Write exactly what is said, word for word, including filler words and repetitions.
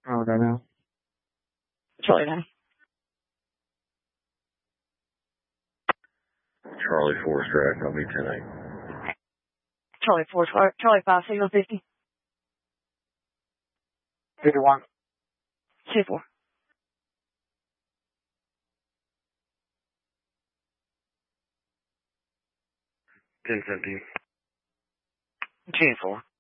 Oh, I don't know. Charlie nine. Charlie four strike, I'll be ten eight. Charlie four, Charlie five, signal fifty. fifty-one. two four. ten seventeen. ten four.